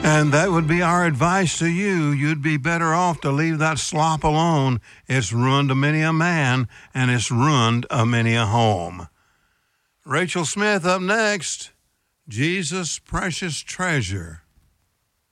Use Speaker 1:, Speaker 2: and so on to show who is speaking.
Speaker 1: And that would be our advice to you. You'd be better off to leave that slop alone. It's ruined a many a man, and it's ruined a many a home. Rachel Smith up next. Jesus' Precious Treasure.